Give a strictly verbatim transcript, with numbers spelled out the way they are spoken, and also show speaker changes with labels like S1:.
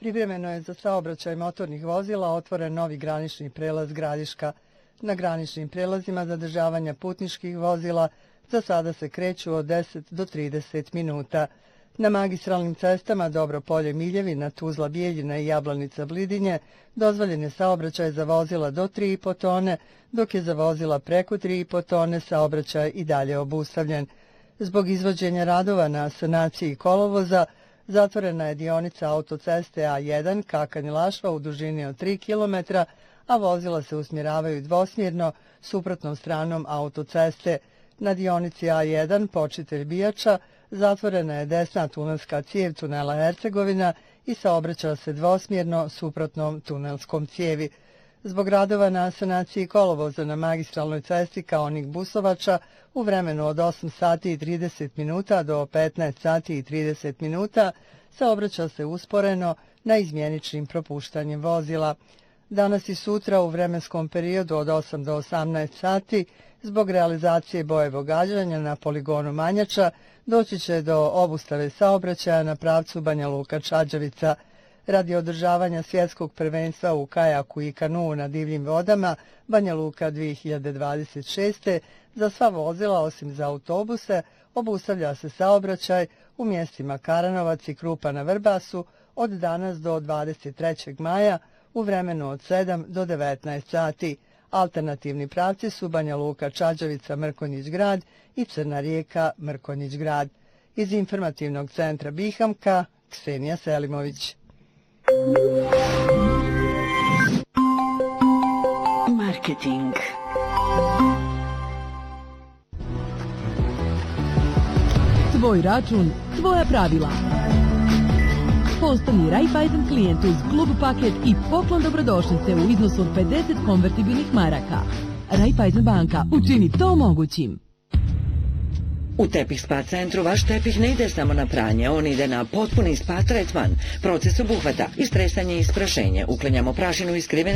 S1: Privremeno je za saobraćaj motornih vozila otvoren novi granični prelaz Gradiška. Na graničnim prelazima zadržavanja putničkih vozila za sada se kreću od deset do trideset minuta. Na magistralnim cestama Dobro-Polje-Miljevina, Tuzla-Bijeljina i Jablanica-Blidinje dozvoljen je saobraćaj za vozila do tri i po tone, dok je za vozila preko tri i po tone saobraćaj i dalje obustavljen. Zbog izvođenja radova na sanaciji kolovoza, zatvorena je dionica autoceste A jedan Kakanj-Lašva u dužini od tri kilometra, a vozila se usmjeravaju dvosmjerno suprotnom stranom autoceste. Na dionici A jedan Počitelj Bijača zatvorena je desna tunelska cijev tunela Hercegovina i saobraća se dvosmjerno suprotnom tunelskom cijevi. Zbog radova na sanaciji kolovoza na magistralnoj cesti Kaonik-Busovača u vremenu od osam sati i trideset minuta do petnaest sati i trideset minuta saobraća se usporeno na izmjeničnim propuštanjem vozila. Danas i sutra u vremenskom periodu od osam do osamnaest sati zbog realizacije bojevog gađanja na poligonu Manjača doći će do obustave saobraćaja na pravcu Banja Luka-Čađavica. Radi održavanja svjetskog prvenstva u kajaku i kanuu na divljim vodama Banja Luka dvije hiljade dvadeset šeste za sva vozila osim za autobuse obustavlja se saobraćaj u mjestima Karanovac i Krupa na Vrbasu od danas do dvadeset trećeg maja u vremenu od sedam do devetnaest sati. Alternativni pravci su Banja Luka, Čađavica, Mrkonjić grad i Crna Rijeka, Mrkonjić grad. Iz informativnog centra Bihamka, Ksenija Selimović.
S2: Marketing.
S3: Tvoj račun, tvoja pravila. Postani Raiffeisen klijent uz klub paket i poklon dobrodošlice u iznosu od pedeset konvertibilnih maraka. Raiffeisen banka, učini to mogućim.
S2: U Tepih Spa centru vaš tepih ne ide samo na pranje, on ide na potpuni spa tretman. Proces obuhvata istresanje i isprašenje, uklanjamo prašinu i skrivene